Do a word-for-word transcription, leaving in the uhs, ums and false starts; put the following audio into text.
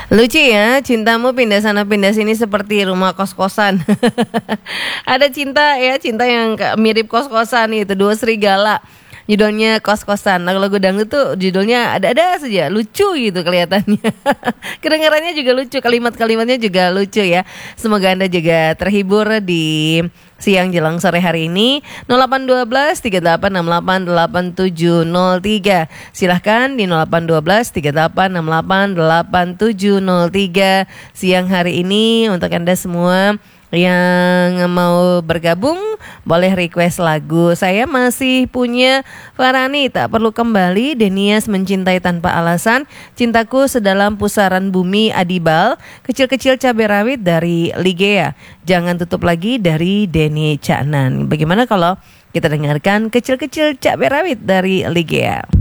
Lucu ya, cintamu pindah sana pindah sini seperti rumah kos-kosan. Ada cinta ya, cinta yang ke- mirip kos-kosan itu, dua serigala. Judulnya kos-kosan. Lagu-lagu dangdut tuh judulnya ada-ada saja, lucu gitu kelihatannya. Kedengarannya juga lucu, kalimat-kalimatnya juga lucu ya. Semoga Anda juga terhibur di siang jelang sore hari ini. nol delapan satu dua tiga delapan enam delapan delapan tujuh nol tiga. Silahkan di nol delapan satu dua tiga delapan enam delapan delapan tujuh nol tiga siang hari ini. Untuk Anda semua yang mau bergabung boleh request lagu. Saya masih punya Farani, tak perlu kembali, Denias mencintai tanpa alasan, cintaku sedalam pusaran bumi, Adibal, kecil-kecil cabai rawit dari Ligea, jangan tutup lagi dari Denny Caknan. Bagaimana kalau kita dengarkan kecil-kecil cabai rawit dari Ligea?